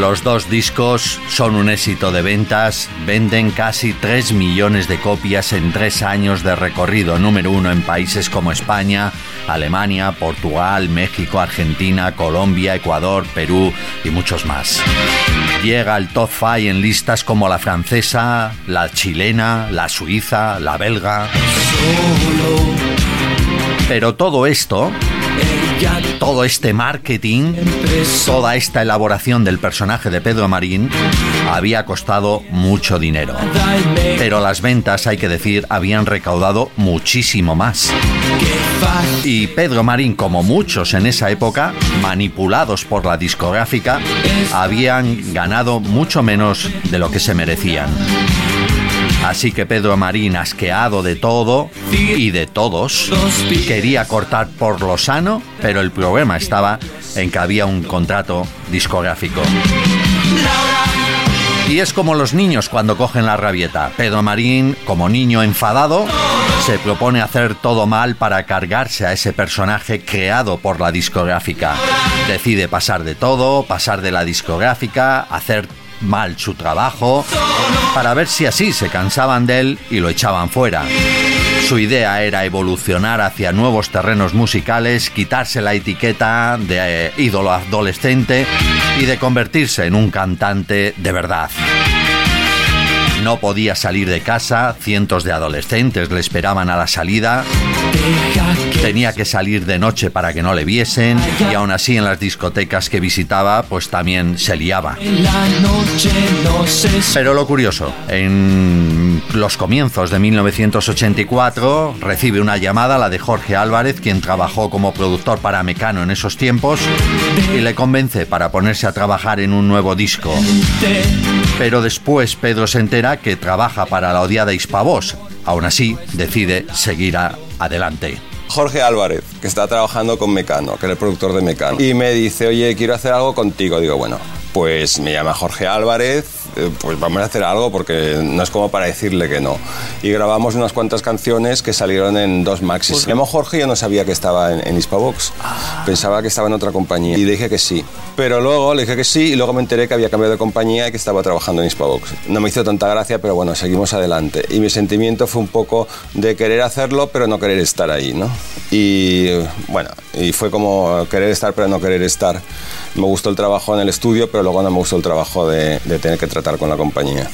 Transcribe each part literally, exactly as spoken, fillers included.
Los dos discos son un éxito de ventas, venden casi tres millones de copias en tres años de recorrido, número uno en países como España, Alemania, Portugal, México, Argentina, Colombia, Ecuador, Perú y muchos más. Llega al top cinco en listas como la francesa, la chilena, la suiza, la belga. Pero todo esto, todo este marketing, toda esta elaboración del personaje de Pedro Marín había costado mucho dinero. Pero las ventas, hay que decir, habían recaudado muchísimo más. Y Pedro Marín, como muchos en esa época, manipulados por la discográfica, habían ganado mucho menos de lo que se merecían. Así que Pedro Marín, asqueado de todo y de todos, quería cortar por lo sano, pero el problema estaba en que había un contrato discográfico. Y es como los niños cuando cogen la rabieta. Pedro Marín, como niño enfadado, se propone hacer todo mal para cargarse a ese personaje creado por la discográfica. Decide pasar de todo, pasar de la discográfica, hacer mal su trabajo, para ver si así se cansaban de él y lo echaban fuera. Su idea era evolucionar hacia nuevos terrenos musicales, quitarse la etiqueta de eh, ídolo adolescente y de convertirse en un cantante de verdad. No podía salir de casa, cientos de adolescentes le esperaban a la salida. Tenía que salir de noche para que no le viesen, y aún así en las discotecas que visitaba pues también se liaba. Pero lo curioso, en los comienzos de mil novecientos ochenta y cuatro recibe una llamada, la de Jorge Álvarez, quien trabajó como productor para Mecano en esos tiempos, y le convence para ponerse a trabajar en un nuevo disco. Pero después Pedro se entera que trabaja para la odiada Hispavox. Aún así, decide seguir a- adelante. Jorge Álvarez, que está trabajando con Mecano, que es el productor de Mecano, y me dice, oye, quiero hacer algo contigo. Digo, bueno, pues me llama Jorge Álvarez, eh, pues vamos a hacer algo porque no es como para decirle que no. Y grabamos unas cuantas canciones que salieron en dos maxis. Me llamó Jorge y yo no sabía que estaba en, en Hispavox. Ah. Pensaba que estaba en otra compañía y le dije que sí. Pero luego le dije que sí y luego me enteré que había cambiado de compañía y que estaba trabajando en Hispavox. No me hizo tanta gracia, pero bueno, seguimos adelante. Y mi sentimiento fue un poco de querer hacerlo, pero no querer estar ahí, ¿no? Y bueno, y fue como querer estar, pero no querer estar. Me gustó el trabajo en el estudio, pero luego no me gustó el trabajo de, de tener que tratar con la compañía.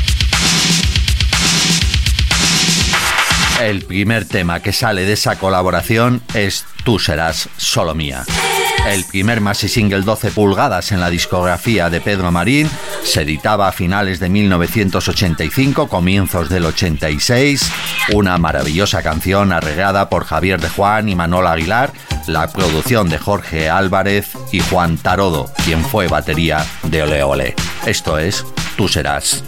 El primer tema que sale de esa colaboración es Tú serás solo mía. El primer maxi single doce pulgadas en la discografía de Pedro Marín, se editaba a finales de mil novecientos ochenta y cinco, comienzos del ochenta y seis, una maravillosa canción arreglada por Javier de Juan y Manolo Aguilar, la producción de Jorge Álvarez y Juan Tarodo, quien fue batería de Ole Ole. Esto es Tú serás